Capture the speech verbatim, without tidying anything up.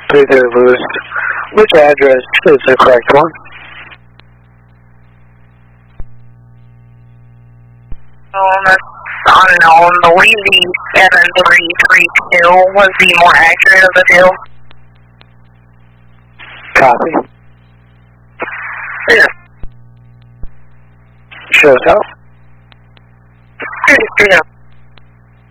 three thirty Lewis. Which address is the correct one? Um, that's unknown. I believe the seven three three two was the more accurate of the two. Copy. Yeah. Shows up.